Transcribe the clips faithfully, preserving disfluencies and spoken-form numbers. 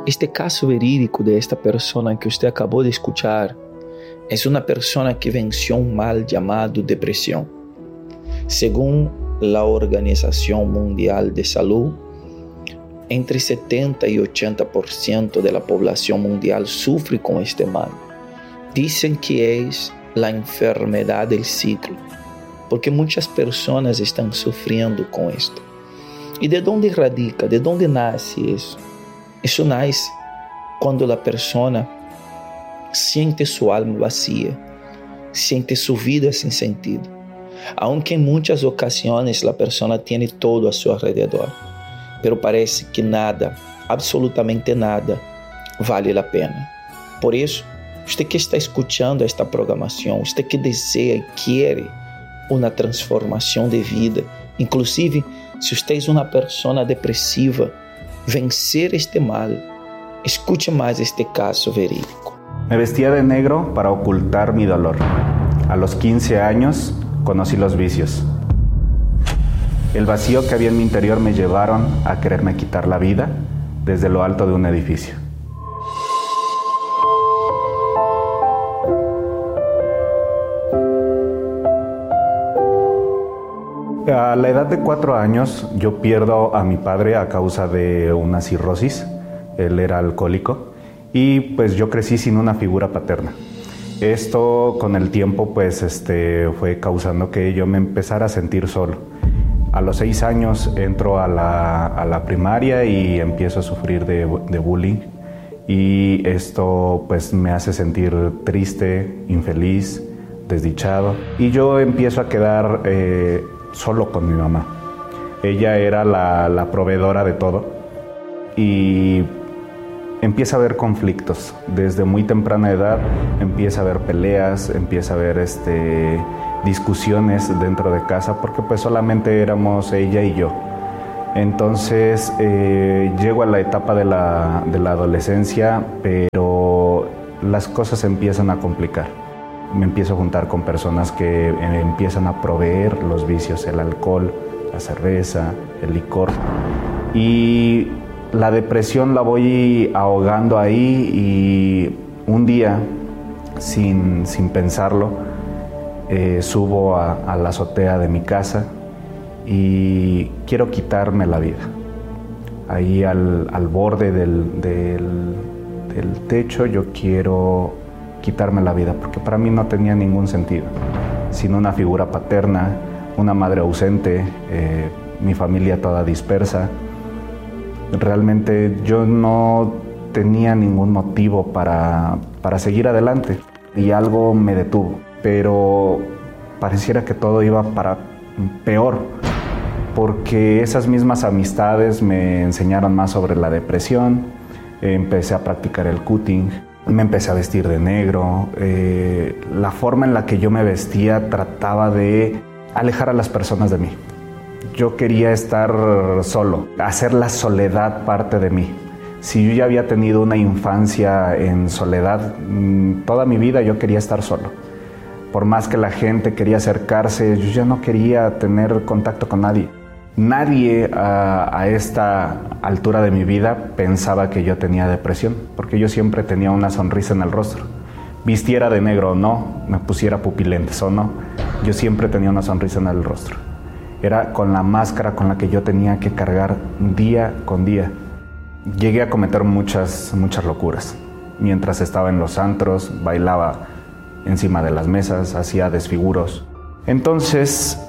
este caso verídico de esta persona que usted acabó de escuchar es una persona que venció un mal llamado depresión. Según la Organización Mundial de Salud, entre setenta y ochenta por ciento de la población mundial sufre con este mal. Dicen que es la enfermedad del siglo, porque muchas personas están sufriendo con esto. ¿Y de dónde radica? ¿De dónde nace eso? Eso nace cuando la persona siente su alma vacía, siente su vida sin sentido. Aunque en muchas ocasiones la persona tiene todo a su alrededor, pero parece que nada, absolutamente nada, vale la pena. Por eso, usted que está escuchando esta programación, usted que desea y quiere una transformación de vida, inclusive si usted es una persona depresiva, vencer este mal, escuche más este caso verídico. Me vestía de negro para ocultar mi dolor. A los quince años conocí los vicios. El vacío que había en mi interior me llevaron a quererme quitar la vida desde lo alto de un edificio. A la edad de cuatro años yo pierdo a mi padre a causa de una cirrosis. Él era alcohólico y pues yo crecí sin una figura paterna. Esto con el tiempo pues este, fue causando que yo me empezara a sentir solo. A los seis años entro a la, a la primaria y empiezo a sufrir de, de bullying y esto pues me hace sentir triste, infeliz, desdichado y yo empiezo a quedar eh, solo con mi mamá. Ella era la, la proveedora de todo y empieza a haber conflictos. Desde muy temprana edad empieza a haber peleas, empieza a haber este, discusiones dentro de casa porque pues solamente éramos ella y yo. Entonces eh, llego a la etapa de la, de la adolescencia, pero las cosas empiezan a complicar. Me empiezo a juntar con personas que eh, empiezan a proveer los vicios, el alcohol, la cerveza, el licor. Y la depresión la voy ahogando ahí y un día, sin, sin pensarlo, eh, subo a, a la azotea de mi casa y quiero quitarme la vida. Ahí al, al borde del, del, del techo yo quiero quitarme la vida, porque para mí no tenía ningún sentido. Sin una figura paterna, una madre ausente, eh, mi familia toda dispersa, realmente yo no tenía ningún motivo para, para seguir adelante y algo me detuvo, pero pareciera que todo iba para peor, porque esas mismas amistades me enseñaron más sobre la depresión, empecé a practicar el cutting, me empecé a vestir de negro, eh, la forma en la que yo me vestía trataba de alejar a las personas de mí. Yo quería estar solo, hacer la soledad parte de mí. Si yo ya había tenido una infancia en soledad, toda mi vida yo quería estar solo. Por más que la gente quería acercarse, yo ya no quería tener contacto con nadie. Nadie a, a esta altura de mi vida pensaba que yo tenía depresión, porque yo siempre tenía una sonrisa en el rostro. Vistiera de negro o no, me pusiera pupilentes o no, yo siempre tenía una sonrisa en el rostro. Era con la máscara con la que yo tenía que cargar día con día. Llegué a cometer muchas, muchas locuras. Mientras estaba en los antros, bailaba encima de las mesas, hacía desfiguros. Entonces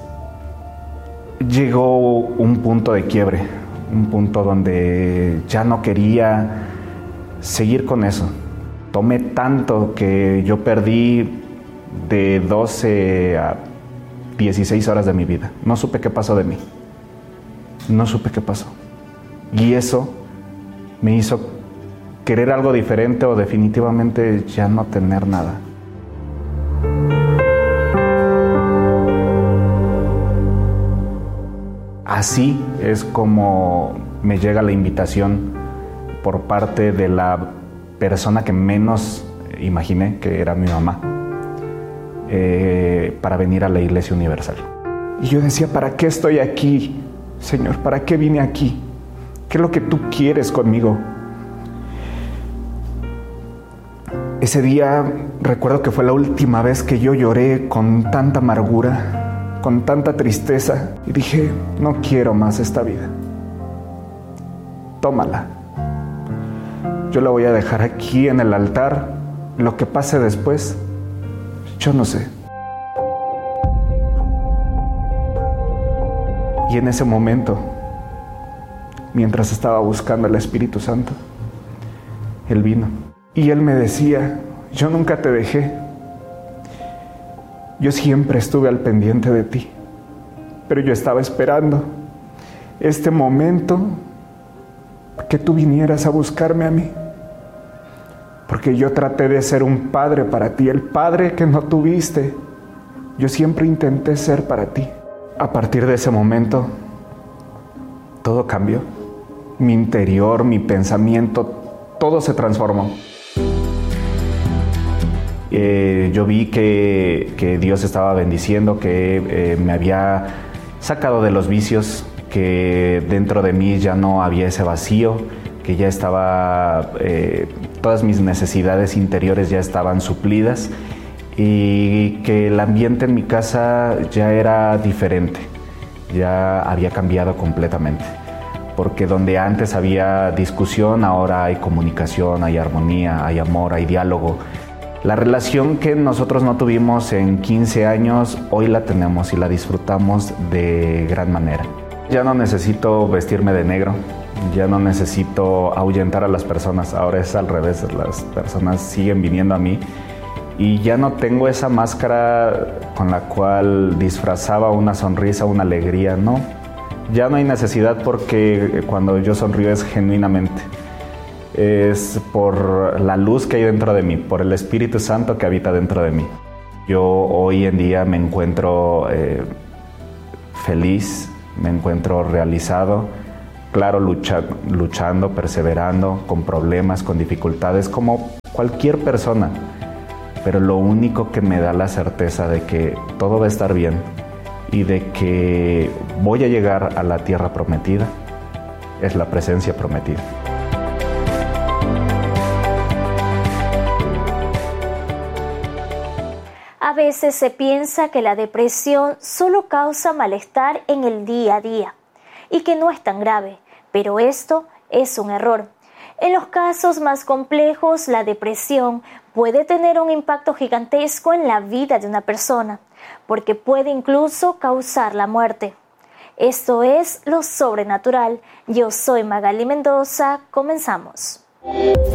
llegó un punto de quiebre, un punto donde ya no quería seguir con eso. Tomé tanto que yo perdí de doce a dieciséis horas de mi vida. No supe qué pasó de mí. No supe qué pasó. Y eso me hizo querer algo diferente o definitivamente ya no tener nada. Así es como me llega la invitación por parte de la persona que menos imaginé, que era mi mamá, eh, para venir a la Iglesia Universal. Y yo decía, ¿para qué estoy aquí, Señor? ¿Para qué vine aquí? ¿Qué es lo que tú quieres conmigo? Ese día recuerdo que fue la última vez que yo lloré con tanta amargura, con tanta tristeza, y dije, no quiero más esta vida. Tómala. Yo la voy a dejar aquí en el altar. Lo que pase después, yo no sé. Y en ese momento, mientras estaba buscando al Espíritu Santo, Él vino. Y Él me decía, yo nunca te dejé. Yo siempre estuve al pendiente de ti. Pero yo estaba esperando este momento que tú vinieras a buscarme a mí. Porque yo traté de ser un padre para ti, el padre que no tuviste. Yo siempre intenté ser para ti. A partir de ese momento, todo cambió. Mi interior, mi pensamiento, todo se transformó. Eh, yo vi que, que Dios estaba bendiciendo, que eh, me había sacado de los vicios, que dentro de mí ya no había ese vacío, que ya estaba, eh, todas mis necesidades interiores ya estaban suplidas y que el ambiente en mi casa ya era diferente, ya había cambiado completamente. Porque donde antes había discusión, ahora hay comunicación, hay armonía, hay amor, hay diálogo. La relación que nosotros no tuvimos en quince años, hoy la tenemos y la disfrutamos de gran manera. Ya no necesito vestirme de negro, ya no necesito ahuyentar a las personas, ahora es al revés, las personas siguen viniendo a mí y ya no tengo esa máscara con la cual disfrazaba una sonrisa, una alegría, no. Ya no hay necesidad porque cuando yo sonrío es genuinamente. Es por la luz que hay dentro de mí, por el Espíritu Santo que habita dentro de mí. Yo hoy en día me encuentro eh, feliz, me encuentro realizado, claro, lucha, luchando, perseverando, con problemas, con dificultades, como cualquier persona. Pero lo único que me da la certeza de que todo va a estar bien y de que voy a llegar a la tierra prometida es la presencia prometida. A veces se piensa que la depresión solo causa malestar en el día a día y que no es tan grave, pero esto es un error. En los casos más complejos, la depresión puede tener un impacto gigantesco en la vida de una persona, porque puede incluso causar la muerte. Esto es Lo Sobrenatural. Yo soy Magali Mendoza. Comenzamos.